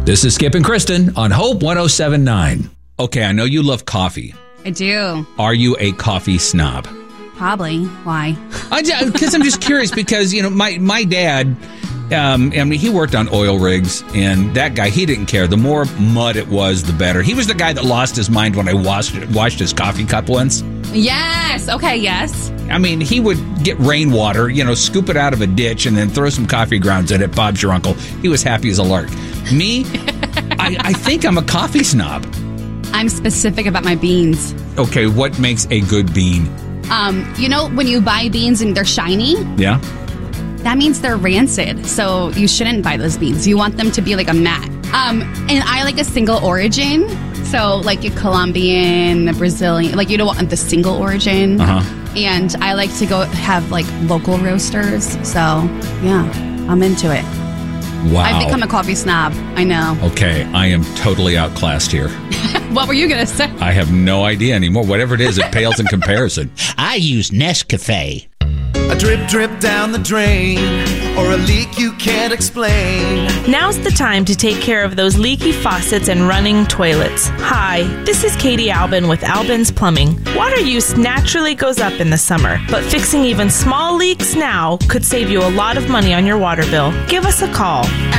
This is Skip and Kristen on Hope 107.9. Okay, I know you love coffee. I do. Are you a coffee snob? Probably. Why? Because I'm just curious because, my dad, he worked on oil rigs, and that guy, he didn't care. The more mud it was, the better. He was the guy that lost his mind when I washed his coffee cup once. Yes. Okay, yes. I mean, he would get rainwater, scoop it out of a ditch and then throw some coffee grounds in it. Bob's your uncle. He was happy as a lark. Me, I think I'm a coffee snob. I'm specific about my beans. Okay, what makes a good bean? When you buy beans and they're shiny? Yeah. That means they're rancid. So you shouldn't buy those beans. You want them to be like a mat. And I like a single origin. So like a Colombian, a Brazilian, like you don't want the single origin. Uh-huh. And I like to go have like local roasters. So yeah, I'm into it. Wow. I've become a coffee snob. I know. Okay, I am totally outclassed here. What were you going to say? I have no idea anymore. Whatever it is, it pales in comparison. I use Nescafe. A drip, drip down the drain, or a leak you can't explain. Now's the time to take care of those leaky faucets and running toilets. Hi, this is Katie Albin with Albin's Plumbing. Water use naturally goes up in the summer, but fixing even small leaks now could save you a lot of money on your water bill. Give us a call.